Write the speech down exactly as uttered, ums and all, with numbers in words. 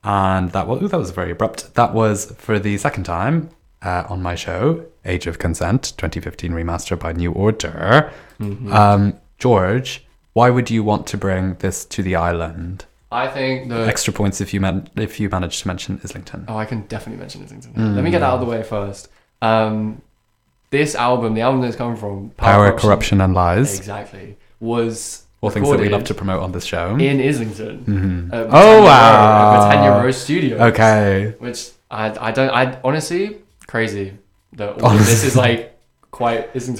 And that was, ooh, that was very abrupt. That was for the second time uh, on my show, Age of Consent, twenty fifteen remaster by New Order. Mm-hmm. Um, George, why would you want to bring this to the island? I think the... Extra points if you man- if you manage to mention Islington. Oh, I can definitely mention Islington. Mm. Let me get that out of the way first. Um, this album, the album that's coming from... Power, Power Corruption, Corruption and Lies. Exactly. Was... All things that we love to promote on this show. In Islington. Mm-hmm. Uh, oh, wow. Road, Britannia Road Studios. Okay. Which I I don't... I honestly... Crazy that all of this is like quite Islington